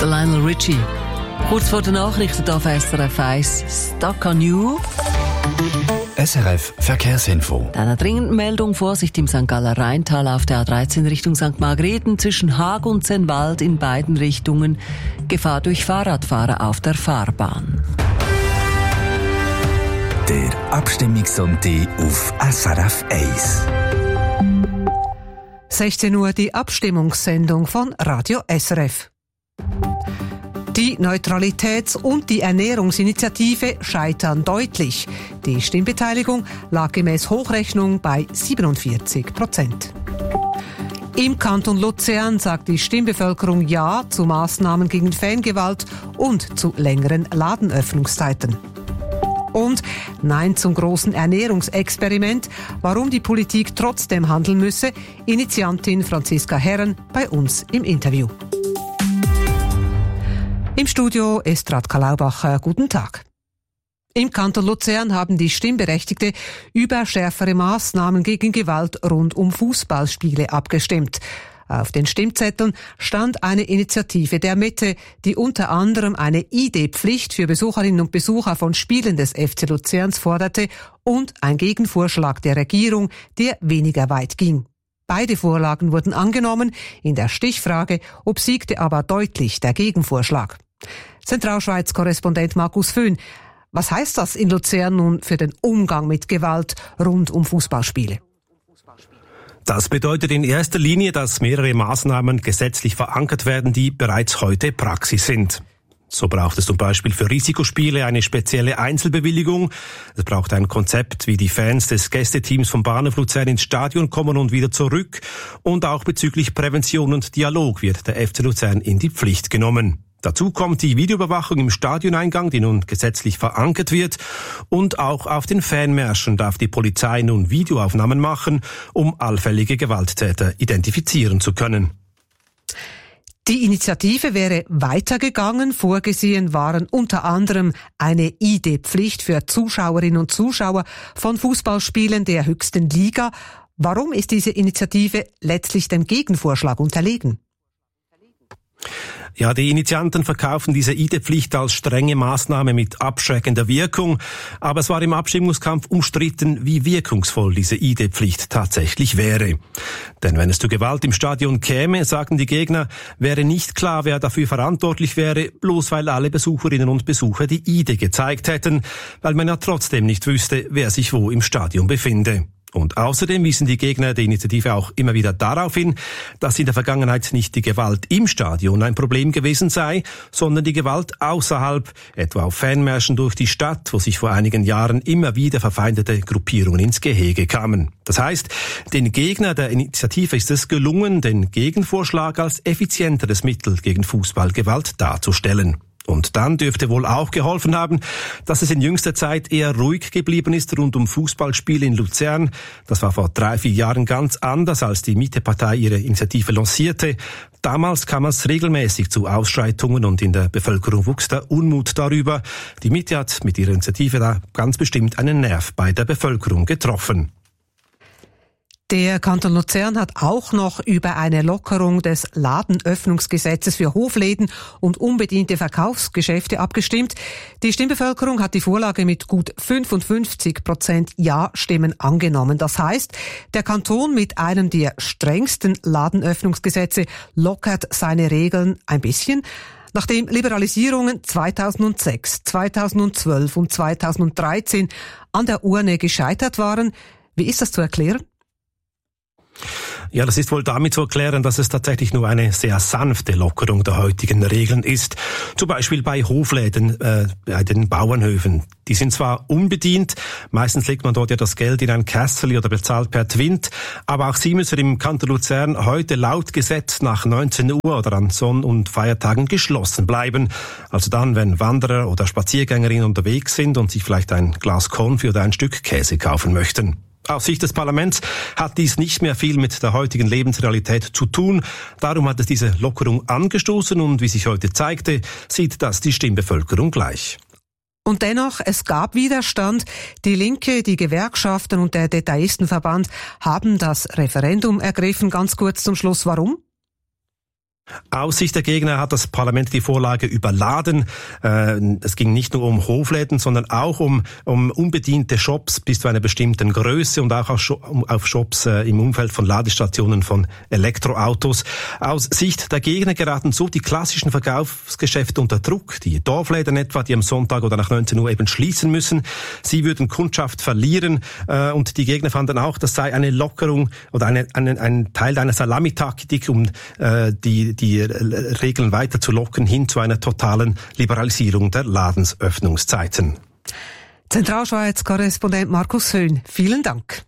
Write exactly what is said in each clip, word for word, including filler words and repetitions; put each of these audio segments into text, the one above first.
der Lionel Richie. Kurz vor den Nachrichten auf S R F eins, Stuck on You. S R F Verkehrsinfo. Eine dringende Meldung: Vorsicht im Sankt Galler Rheintal auf der A dreizehn Richtung Sankt Margrethen zwischen Haag und Zenwald in beiden Richtungen. Gefahr durch Fahrradfahrer auf der Fahrbahn. Der Abstimmungssonntag auf S R F eins. sechzehn Uhr die Abstimmungssendung von Radio S R F. Die Neutralitäts- und die Ernährungsinitiative scheitern deutlich. Die Stimmbeteiligung lag gemäß Hochrechnung bei siebenundvierzig Prozent. Im Kanton Luzern sagt die Stimmbevölkerung Ja zu Maßnahmen gegen Fangewalt und zu längeren Ladenöffnungszeiten. Und Nein zum großen Ernährungsexperiment, warum die Politik trotzdem handeln müsse, Initiantin Franziska Herren bei uns im Interview. Im Studio Estrat Kalaubacher, guten Tag. Im Kanton Luzern haben die Stimmberechtigte über schärfere Maßnahmen gegen Gewalt rund um Fußballspiele abgestimmt. Auf den Stimmzetteln stand eine Initiative der Mitte, die unter anderem eine I D-Pflicht für Besucherinnen und Besucher von Spielen des F C Luzerns forderte und ein Gegenvorschlag der Regierung, der weniger weit ging. Beide Vorlagen wurden angenommen, in der Stichfrage obsiegte aber deutlich der Gegenvorschlag. Zentralschweiz-Korrespondent Markus Föhn, was heißt das in Luzern nun für den Umgang mit Gewalt rund um Fußballspiele? Das bedeutet in erster Linie, dass mehrere Maßnahmen gesetzlich verankert werden, die bereits heute Praxis sind. So braucht es zum Beispiel für Risikospiele eine spezielle Einzelbewilligung. Es braucht ein Konzept, wie die Fans des Gästeteams vom Bahnhof Luzern ins Stadion kommen und wieder zurück. Und auch bezüglich Prävention und Dialog wird der F C Luzern in die Pflicht genommen. Dazu kommt die Videoüberwachung im Stadioneingang, die nun gesetzlich verankert wird. Und auch auf den Fanmärschen darf die Polizei nun Videoaufnahmen machen, um allfällige Gewalttäter identifizieren zu können. Die Initiative wäre weitergegangen. Vorgesehen waren unter anderem eine I D-Pflicht für Zuschauerinnen und Zuschauer von Fußballspielen der höchsten Liga. Warum ist diese Initiative letztlich dem Gegenvorschlag unterlegen? Ja, die Initianten verkaufen diese I D-Pflicht als strenge Maßnahme mit abschreckender Wirkung. Aber es war im Abstimmungskampf umstritten, wie wirkungsvoll diese I D-Pflicht tatsächlich wäre. Denn wenn es zu Gewalt im Stadion käme, sagen die Gegner, wäre nicht klar, wer dafür verantwortlich wäre, bloß weil alle Besucherinnen und Besucher die I D gezeigt hätten, weil man ja trotzdem nicht wüsste, wer sich wo im Stadion befinde. Und außerdem wiesen die Gegner der Initiative auch immer wieder darauf hin, dass in der Vergangenheit nicht die Gewalt im Stadion ein Problem gewesen sei, sondern die Gewalt außerhalb, etwa auf Fanmärschen durch die Stadt, wo sich vor einigen Jahren immer wieder verfeindete Gruppierungen ins Gehege kamen. Das heißt, den Gegner der Initiative ist es gelungen, den Gegenvorschlag als effizienteres Mittel gegen Fußballgewalt darzustellen. Und dann dürfte wohl auch geholfen haben, dass es in jüngster Zeit eher ruhig geblieben ist rund um Fußballspiele in Luzern. Das war vor drei, vier Jahren ganz anders, als die Mitte-Partei ihre Initiative lancierte. Damals kam es regelmäßig zu Ausschreitungen und in der Bevölkerung wuchs der Unmut darüber. Die Mitte hat mit ihrer Initiative da ganz bestimmt einen Nerv bei der Bevölkerung getroffen. Der Kanton Luzern hat auch noch über eine Lockerung des Ladenöffnungsgesetzes für Hofläden und unbediente Verkaufsgeschäfte abgestimmt. Die Stimmbevölkerung hat die Vorlage mit gut fünfundfünfzig Prozent Ja-Stimmen angenommen. Das heißt, der Kanton mit einem der strengsten Ladenöffnungsgesetze lockert seine Regeln ein bisschen. Nachdem Liberalisierungen zweitausendsechs, zweitausendzwölf und zweitausenddreizehn an der Urne gescheitert waren, wie ist das zu erklären? Ja, das ist wohl damit zu erklären, dass es tatsächlich nur eine sehr sanfte Lockerung der heutigen Regeln ist. Zum Beispiel bei Hofläden, äh, bei den Bauernhöfen. Die sind zwar unbedient, meistens legt man dort ja das Geld in ein Kästchen oder bezahlt per Twint, aber auch sie müssen im Kanton Luzern heute laut Gesetz nach neunzehn Uhr oder an Sonn- und Feiertagen geschlossen bleiben. Also dann, wenn Wanderer oder Spaziergängerinnen unterwegs sind und sich vielleicht ein Glas Konfi oder ein Stück Käse kaufen möchten. Aus Sicht des Parlaments hat dies nicht mehr viel mit der heutigen Lebensrealität zu tun. Darum hat es diese Lockerung angestoßen und wie sich heute zeigte, sieht das die Stimmbevölkerung gleich. Und dennoch, es gab Widerstand. Die Linke, die Gewerkschaften und der Detaistenverband haben das Referendum ergriffen. Ganz kurz zum Schluss, warum? Aus Sicht der Gegner hat das Parlament die Vorlage überladen. Es ging nicht nur um Hofläden, sondern auch um, um unbediente Shops bis zu einer bestimmten Größe und auch auf Shops im Umfeld von Ladestationen von Elektroautos. Aus Sicht der Gegner geraten so die klassischen Verkaufsgeschäfte unter Druck. Die Dorfläden etwa, die am Sonntag oder nach neunzehn Uhr eben schließen müssen. Sie würden Kundschaft verlieren. Und die Gegner fanden auch, das sei eine Lockerung oder eine, eine, ein Teil einer Salamitaktik, um die die Regeln weiter zu locken hin zu einer totalen Liberalisierung der Ladensöffnungszeiten. Zentralschweiz-Korrespondent Markus Höhn, vielen Dank.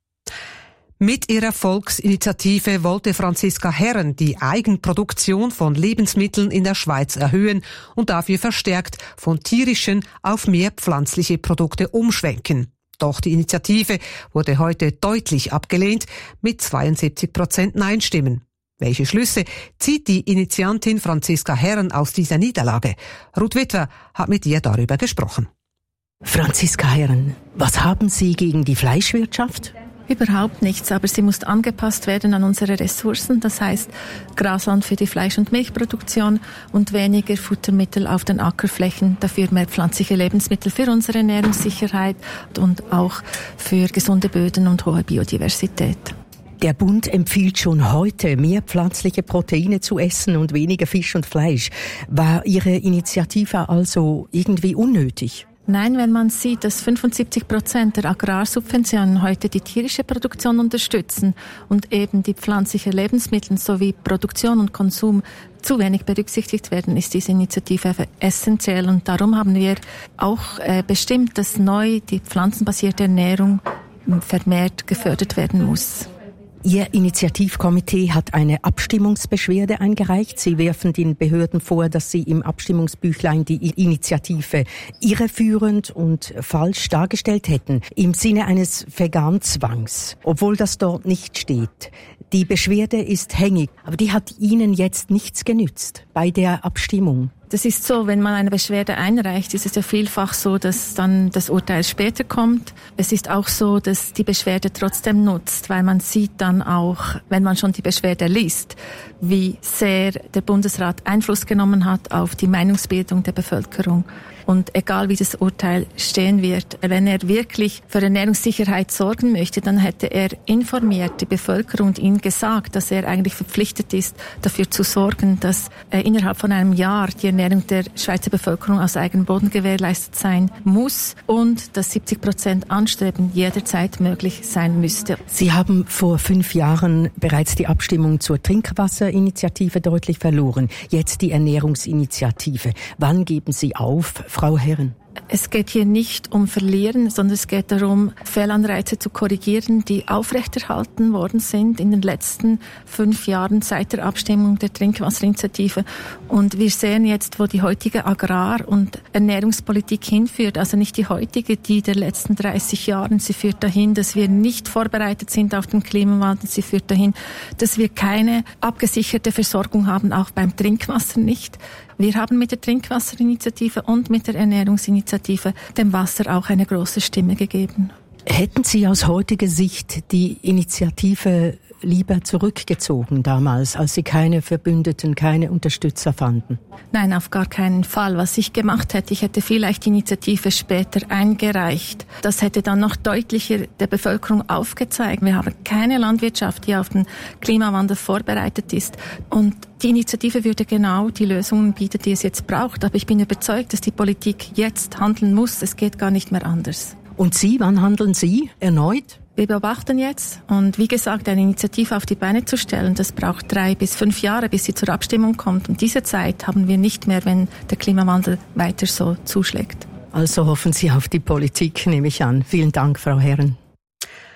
Mit ihrer Volksinitiative wollte Franziska Herren die Eigenproduktion von Lebensmitteln in der Schweiz erhöhen und dafür verstärkt von tierischen auf mehr pflanzliche Produkte umschwenken. Doch die Initiative wurde heute deutlich abgelehnt mit zweiundsiebzig Prozent Nein-Stimmen. Welche Schlüsse zieht die Initiantin Franziska Herren aus dieser Niederlage? Ruth Witwer hat mit ihr darüber gesprochen. Franziska Herren, was haben Sie gegen die Fleischwirtschaft? Überhaupt nichts, aber sie muss angepasst werden an unsere Ressourcen. Das heißt Grasland für die Fleisch- und Milchproduktion und weniger Futtermittel auf den Ackerflächen. Dafür mehr pflanzliche Lebensmittel für unsere Ernährungssicherheit und auch für gesunde Böden und hohe Biodiversität. Der Bund empfiehlt schon heute, mehr pflanzliche Proteine zu essen und weniger Fisch und Fleisch. War Ihre Initiative also irgendwie unnötig? Nein, wenn man sieht, dass fünfundsiebzig Prozent der Agrarsubventionen heute die tierische Produktion unterstützen und eben die pflanzlichen Lebensmittel sowie Produktion und Konsum zu wenig berücksichtigt werden, ist diese Initiative essentiell. Und darum haben wir auch äh, bestimmt, dass neu die pflanzenbasierte Ernährung vermehrt gefördert werden muss. Ihr Initiativkomitee hat eine Abstimmungsbeschwerde eingereicht. Sie werfen den Behörden vor, dass sie im Abstimmungsbüchlein die Initiative irreführend und falsch dargestellt hätten, im Sinne eines Veganzwangs, obwohl das dort nicht steht. Die Beschwerde ist hängig, aber die hat Ihnen jetzt nichts genützt bei der Abstimmung. Das ist so, wenn man eine Beschwerde einreicht, ist es ja vielfach so, dass dann das Urteil später kommt. Es ist auch so, dass die Beschwerde trotzdem nutzt, weil man sieht dann auch, wenn man schon die Beschwerde liest, wie sehr der Bundesrat Einfluss genommen hat auf die Meinungsbildung der Bevölkerung. Und egal wie das Urteil stehen wird, wenn er wirklich für Ernährungssicherheit sorgen möchte, dann hätte er informiert die Bevölkerung und ihnen gesagt, dass er eigentlich verpflichtet ist, dafür zu sorgen, dass äh, innerhalb von einem Jahr die Ernährung der Schweizer Bevölkerung aus eigenem Boden gewährleistet sein muss und dass siebzig Prozent Anstreben jederzeit möglich sein müsste. Sie haben vor fünf Jahren bereits die Abstimmung zur Trinkwasserinitiative deutlich verloren. Jetzt die Ernährungsinitiative. Wann geben Sie auf, Frau Herren? Es geht hier nicht um Verlieren, sondern es geht darum, Fehlanreize zu korrigieren, die aufrechterhalten worden sind in den letzten fünf Jahren seit der Abstimmung der Trinkwasserinitiative. Und wir sehen jetzt, wo die heutige Agrar- und Ernährungspolitik hinführt. Also nicht die heutige, die der letzten dreißig Jahren. Sie führt dahin, dass wir nicht vorbereitet sind auf den Klimawandel. Sie führt dahin, dass wir keine abgesicherte Versorgung haben, auch beim Trinkwasser nicht. Wir haben mit der Trinkwasserinitiative und mit der Ernährungsinitiative dem Wasser auch eine große Stimme gegeben. Hätten Sie aus heutiger Sicht die Initiative lieber zurückgezogen damals, als Sie keine Verbündeten, keine Unterstützer fanden? Nein, auf gar keinen Fall. Was ich gemacht hätte, ich hätte vielleicht die Initiative später eingereicht. Das hätte dann noch deutlicher der Bevölkerung aufgezeigt. Wir haben keine Landwirtschaft, die auf den Klimawandel vorbereitet ist. Und die Initiative würde genau die Lösungen bieten, die es jetzt braucht. Aber ich bin überzeugt, dass die Politik jetzt handeln muss. Es geht gar nicht mehr anders. Und Sie, wann handeln Sie erneut? Wir beobachten jetzt und wie gesagt, eine Initiative auf die Beine zu stellen, das braucht drei bis fünf Jahre, bis sie zur Abstimmung kommt. Und diese Zeit haben wir nicht mehr, wenn der Klimawandel weiter so zuschlägt. Also hoffen Sie auf die Politik, nehme ich an. Vielen Dank, Frau Herren.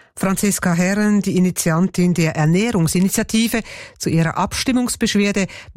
Franziska Herren, die Initiantin der Ernährungsinitiative, zu ihrer Abstimmungsbeschwerde